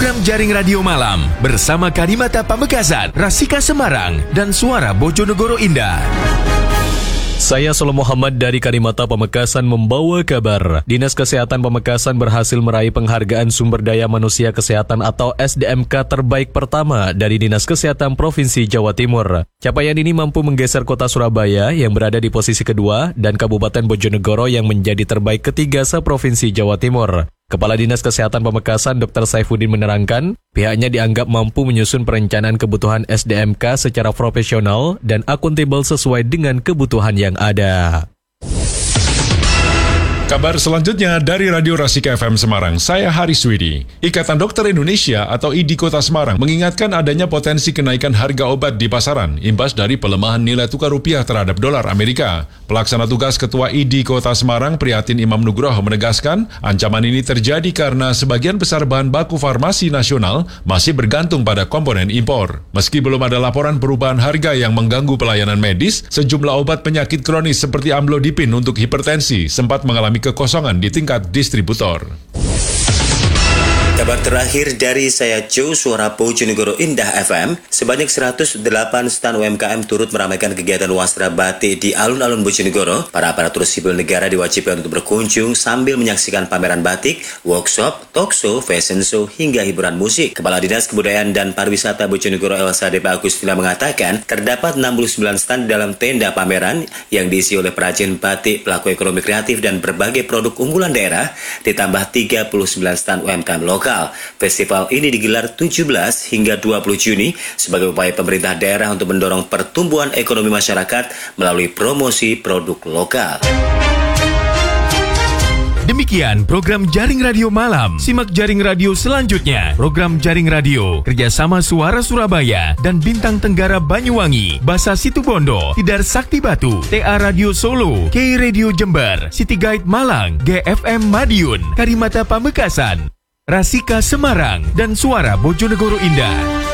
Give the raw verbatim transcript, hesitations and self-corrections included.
Program Jaring Radio Malam bersama Karimata Pamekasan, Rasika Semarang, dan Suara Bojonegoro Indah. Saya Solo Muhammad dari Karimata Pamekasan membawa kabar. Dinas Kesehatan Pamekasan berhasil meraih penghargaan Sumber Daya Manusia Kesehatan atau S D M K terbaik pertama dari Dinas Kesehatan Provinsi Jawa Timur. Capaian ini mampu menggeser kota Surabaya yang berada di posisi kedua dan Kabupaten Bojonegoro yang menjadi terbaik ketiga se-Provinsi Jawa Timur. Kepala Dinas Kesehatan Pamekasan Dokter Saifuddin menerangkan, pihaknya dianggap mampu menyusun perencanaan kebutuhan S D M K secara profesional dan akuntabel sesuai dengan kebutuhan yang ada. Kabar selanjutnya dari Radio Rasika F M Semarang, saya Haris Widi. Ikatan Dokter Indonesia atau I D I Kota Semarang mengingatkan adanya potensi kenaikan harga obat di pasaran, imbas dari pelemahan nilai tukar rupiah terhadap dolar Amerika. Pelaksana tugas Ketua I D I Kota Semarang, Prihatin Imam Nugroho menegaskan, ancaman ini terjadi karena sebagian besar bahan baku farmasi nasional masih bergantung pada komponen impor. Meski belum ada laporan perubahan harga yang mengganggu pelayanan medis, sejumlah obat penyakit kronis seperti amlodipin untuk hipertensi sempat mengalami kekosongan di tingkat distributor. Kabar terakhir dari saya Joe, Suara Bojonegoro Indah F M, sebanyak seratus delapan stan U M K M turut meramaikan kegiatan Wasra Batik di alun-alun Bojonegoro. Para aparatur sipil negara diwajibkan untuk berkunjung sambil menyaksikan pameran batik, workshop, talk show, fashion show, hingga hiburan musik. Kepala Dinas Kebudayaan dan Pariwisata Bojonegoro Elsa Depa Agustina mengatakan, terdapat enam puluh sembilan stan di dalam tenda pameran yang diisi oleh perajin batik, pelaku ekonomi kreatif, dan berbagai produk unggulan daerah, ditambah tiga puluh sembilan stan U M K M lokal. Festival ini digelar tujuh belas hingga dua puluh Juni sebagai upaya pemerintah daerah untuk mendorong pertumbuhan ekonomi masyarakat melalui promosi produk lokal. Demikian program Jaring Radio Malam. Simak Jaring Radio selanjutnya. Program Jaring Radio kerjasama Suara Surabaya dan Bintang Tenggara Banyuwangi, Basa Situbondo, Tidar Sakti Batu, T A Radio Solo, K Radio Jember, City Guide Malang, G F M Madiun, Karimata Pamekasan, Rasika Semarang, dan Suara Bojonegoro Indah.